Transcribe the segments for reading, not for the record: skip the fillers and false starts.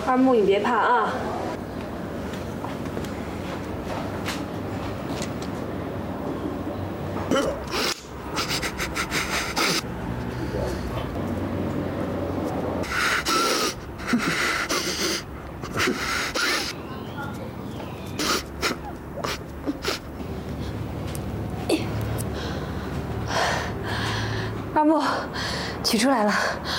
二木，你别怕啊。二木，取出来了。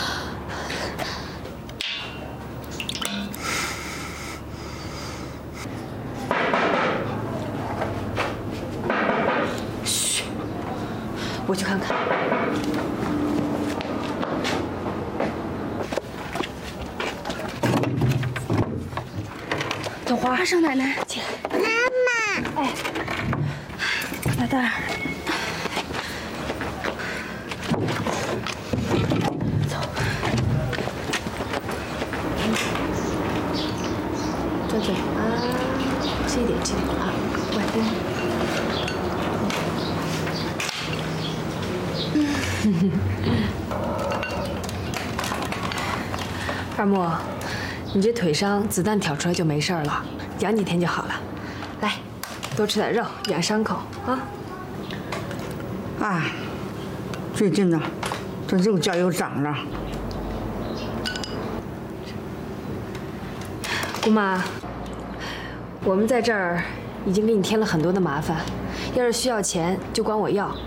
嘘，我去看看。等会儿，阿胜奶奶，进来。妈妈，哎，来蛋儿。 转转啊，轻一点，轻一点啊，稳定。二木，你这腿伤，子弹挑出来就没事了，养几天就好了。来，多吃点肉，养伤口啊。 哎，最近呢，这肉价又涨了。 姑妈。 我们在这儿已经给你添了很多的麻烦，要是需要钱就管我要